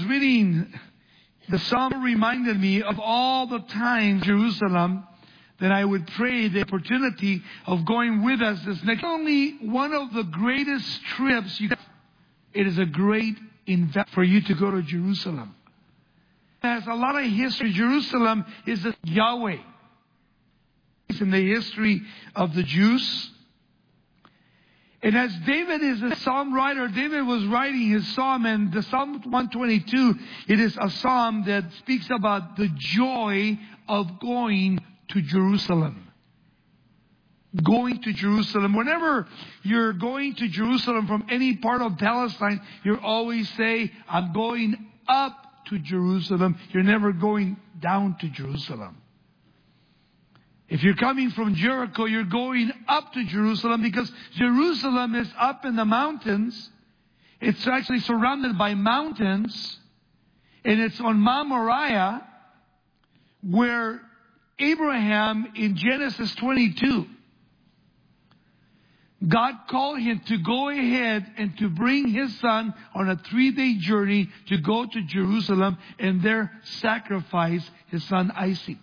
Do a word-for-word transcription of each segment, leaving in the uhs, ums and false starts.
reading the psalm, reminded me of all the times in Jerusalem that I would pray the opportunity of going with us this next. Not only one of the greatest trips you can, it is a great investment for you to go to Jerusalem. It has a lot of history. Jerusalem is a Yahweh. It's in the history of the Jews. And as David is a psalm writer, David was writing his psalm, and the Psalm one twenty-two, it is a psalm that speaks about the joy of going to Jerusalem. Going to Jerusalem. Whenever you're going to Jerusalem from any part of Palestine, you always say, I'm going up to Jerusalem. You're never going down to Jerusalem. If you're coming from Jericho, you're going up to Jerusalem because Jerusalem is up in the mountains. It's actually surrounded by mountains. And it's on Mount Moriah where Abraham in Genesis twenty-two, God called him to go ahead and to bring his son on a three-day journey to go to Jerusalem and there sacrifice his son Isaac.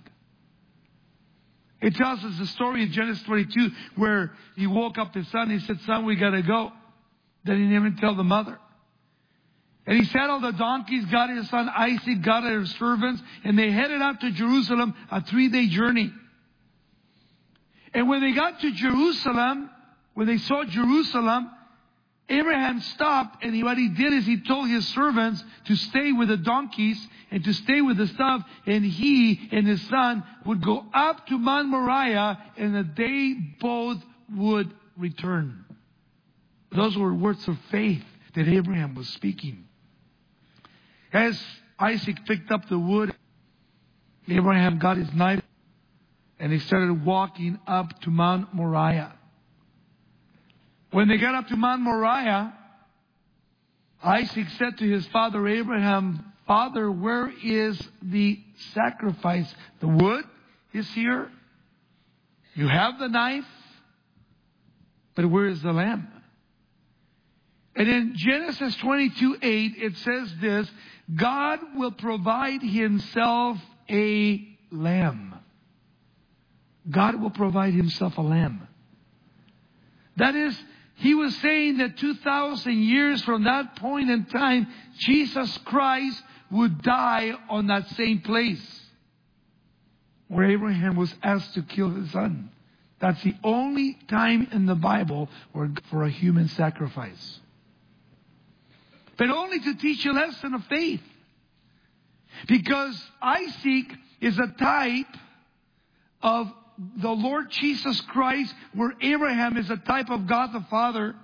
It tells us the story in Genesis twenty-two where he woke up his son. He said, son, we got to go. Then he didn't even tell the mother. And he saddled the donkeys, got his son Isaac, got his servants, and they headed out to Jerusalem, a three-day journey. And when they got to Jerusalem, when they saw Jerusalem, Abraham stopped, and he, what he did is he told his servants to stay with the donkeys and to stay with the stuff, and he and his son would go up to Mount Moriah, and that they both would return. Those were words of faith that Abraham was speaking. As Isaac picked up the wood, Abraham got his knife, and they started walking up to Mount Moriah. When they got up to Mount Moriah, Isaac said to his father Abraham, Father, where is the sacrifice? The wood is here. You have the knife. But where is the lamb? And in Genesis twenty-two eight, it says this, God will provide himself a lamb. God will provide himself a lamb. That is, he was saying that two thousand years from that point in time, Jesus Christ would die on that same place where Abraham was asked to kill his son. That's the only time in the Bible where for a human sacrifice. But only to teach a lesson of faith. Because Isaac is a type of the Lord Jesus Christ, where Abraham is a type of God the Father.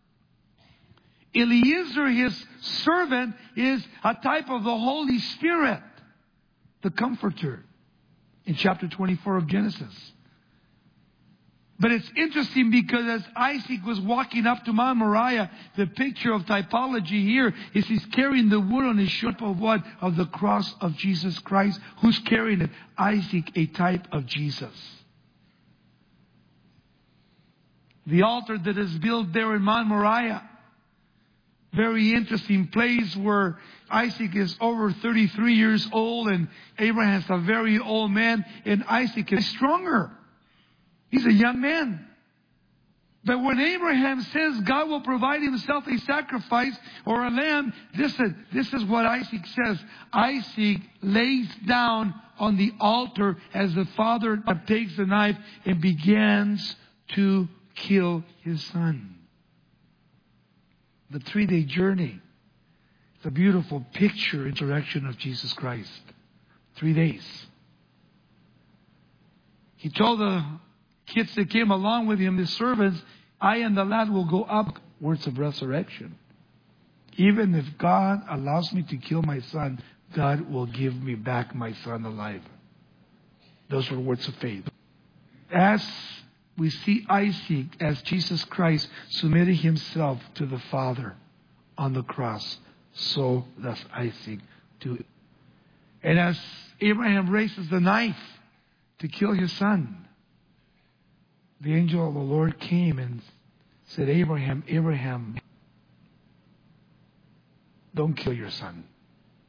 Eliezer, his servant, is a type of the Holy Spirit, the Comforter, in chapter twenty-four of Genesis. But it's interesting because as Isaac was walking up to Mount Moriah, the picture of typology here is he's carrying the wood on his shoulder of what? Of the cross of Jesus Christ. Who's carrying it? Isaac, a type of Jesus. The altar that is built there in Mount Moriah. Very interesting place where Isaac is over thirty-three years old and Abraham is a very old man and Isaac is stronger. He's a young man. But when Abraham says God will provide himself a sacrifice or a lamb, this is, this is what Isaac says. Isaac lays down on the altar as the father takes the knife and begins to kill his son. The three-day journey. It's a beautiful picture, interaction of Jesus Christ. Three days. He told the kids that came along with him, the servants, I and the lad will go up. Words of resurrection. Even if God allows me to kill my son, God will give me back my son alive. Those were words of faith. As we see Isaac, as Jesus Christ submitted himself to the Father on the cross, so does Isaac do. And as Abraham raises the knife to kill his son, the angel of the Lord came and said, Abraham, Abraham, don't kill your son.